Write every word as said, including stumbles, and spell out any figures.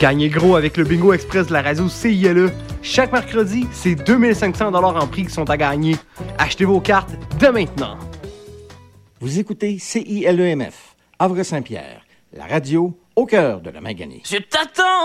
Gagnez gros avec le Bingo Express de la radio C I L E. Chaque mercredi, c'est deux mille cinq cents dollars en prix qui sont à gagner. Achetez vos cartes dès maintenant. Vous écoutez C I L E M F, Havre-Saint-Pierre, la radio au cœur de la Maganie. Je t'attends!